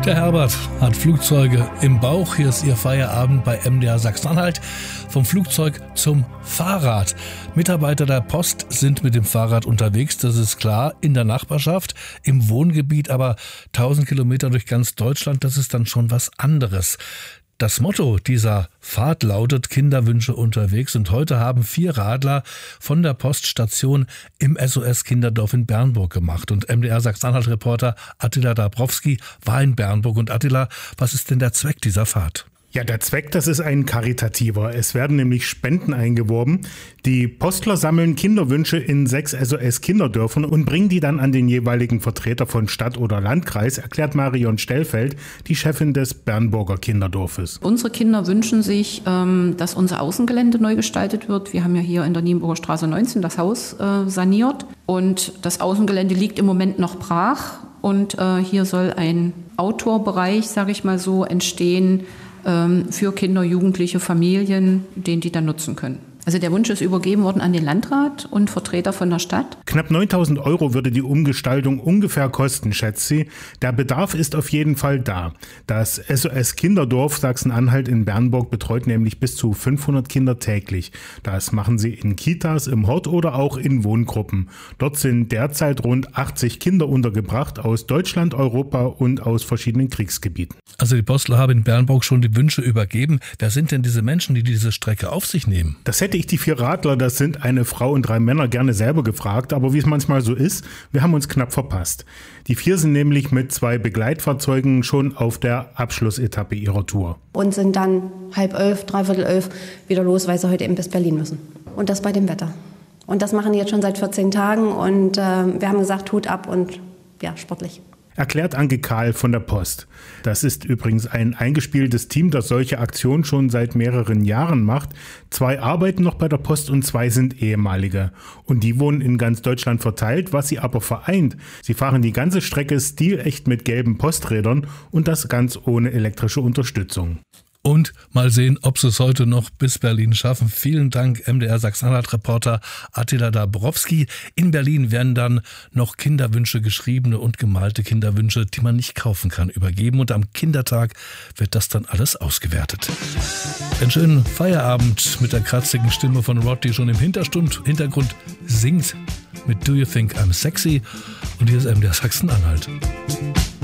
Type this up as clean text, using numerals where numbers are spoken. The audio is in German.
Der Herbert hat Flugzeuge im Bauch. Hier ist Ihr Feierabend bei MDR Sachsen-Anhalt. Vom Flugzeug zum Fahrrad. Mitarbeiter der Post sind mit dem Fahrrad unterwegs, das ist klar, in der Nachbarschaft, im Wohngebiet, aber 1000 Kilometer durch ganz Deutschland, das ist dann schon was anderes. Das Motto dieser Fahrt lautet Kinderwünsche unterwegs und heute haben 4 Radler von der Poststation im SOS Kinderdorf in Bernburg gemacht. Und MDR Sachsen-Anhalt-Reporter Attila Dabrowski war in Bernburg. Und Attila, was ist denn der Zweck dieser Fahrt? Ja, der Zweck, das ist ein karitativer. Es werden nämlich Spenden eingeworben. Die Postler sammeln Kinderwünsche in 6 SOS-Kinderdörfern und bringen die dann an den jeweiligen Vertreter von Stadt oder Landkreis, erklärt Marion Stellfeld, die Chefin des Bernburger Kinderdorfes. Unsere Kinder wünschen sich, dass unser Außengelände neu gestaltet wird. Wir haben ja hier in der Nienburger Straße 19 das Haus saniert und das Außengelände liegt im Moment noch brach. Und hier soll ein Outdoor-Bereich, sage ich mal so, entstehen, für Kinder, Jugendliche, Familien, den die dann nutzen können. Also der Wunsch ist übergeben worden an den Landrat und Vertreter von der Stadt. Knapp 9.000 € würde die Umgestaltung ungefähr kosten, schätzt sie. Der Bedarf ist auf jeden Fall da. Das SOS Kinderdorf Sachsen-Anhalt in Bernburg betreut nämlich bis zu 500 Kinder täglich. Das machen sie in Kitas, im Hort oder auch in Wohngruppen. Dort sind derzeit rund 80 Kinder untergebracht aus Deutschland, Europa und aus verschiedenen Kriegsgebieten. Also die Postler haben in Bernburg schon die Wünsche übergeben. Wer sind denn diese Menschen, die diese Strecke auf sich nehmen? Das hätte ich die 4 Radler, das sind eine Frau und 3 Männer, gerne selber gefragt, aber wie es manchmal so ist, wir haben uns knapp verpasst. Die 4 sind nämlich mit 2 Begleitfahrzeugen schon auf der Abschlussetappe ihrer Tour. Und sind dann 10:30, 10:45 wieder los, weil sie heute eben bis Berlin müssen. Und das bei dem Wetter. Und das machen die jetzt schon seit 14 Tagen und wir haben gesagt, Hut ab und ja, sportlich. Erklärt Anke Kahl von der Post. Das ist übrigens ein eingespieltes Team, das solche Aktionen schon seit mehreren Jahren macht. 2 arbeiten noch bei der Post und 2 sind ehemalige. Und die wohnen in ganz Deutschland verteilt, was sie aber vereint. Sie fahren die ganze Strecke stilecht mit gelben Posträdern und das ganz ohne elektrische Unterstützung. Und mal sehen, ob sie es heute noch bis Berlin schaffen. Vielen Dank, MDR Sachsen-Anhalt-Reporter Attila Dabrowski. In Berlin werden dann noch Kinderwünsche, geschriebene und gemalte Kinderwünsche, die man nicht kaufen kann, übergeben. Und am Kindertag wird das dann alles ausgewertet. Einen schönen Feierabend mit der kratzigen Stimme von Rod, die schon im Hintergrund singt mit Do You Think I'm Sexy? Und hier ist MDR Sachsen-Anhalt.